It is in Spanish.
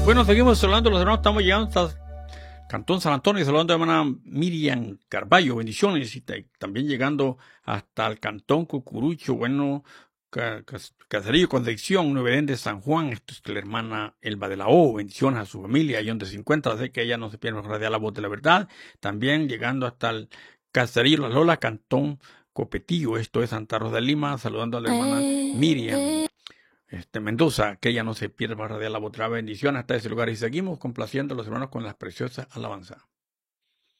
Bueno, seguimos saludando a los hermanos. Estamos llegando hasta Cantón San Antonio, saludando a la hermana Miriam Carballo. Bendiciones. Y también llegando hasta el Cantón Cucurucho. Bueno, Caserillo Concepción, Nuevo Edén de San Juan. Esto es la hermana Elba de la O. Bendiciones a su familia, ahí donde se encuentra. Así que ella no se pierde radiar la voz de la verdad. También llegando hasta el Caserillo La Lola, Cantón Copetillo. Esto es Santa Rosa de Lima. Saludando a la hermana Miriam Mendoza, que ella no se pierda para radiar la voz de la bendición hasta ese lugar. Y seguimos complaciendo a los hermanos con las preciosas alabanzas.